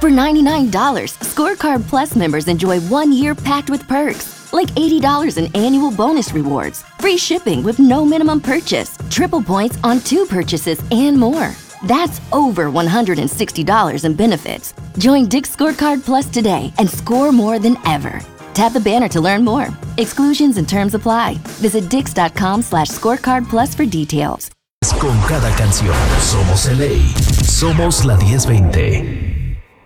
For $99, Scorecard Plus members enjoy 1 year packed with perks, like $80 in annual bonus rewards, free shipping with no minimum purchase, triple points on 2 purchases, and more. That's over $160 in benefits. Join Dick's Scorecard Plus today and score more than ever. Tap the banner to learn more. Exclusions and terms apply. Visit dix.com/scorecard plus for details. Con cada canción, somos LA, somos la 1020.